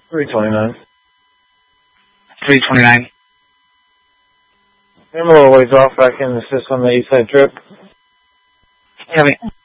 329. 329. I'm a little ways off back in the system, the east side trip. Yeah,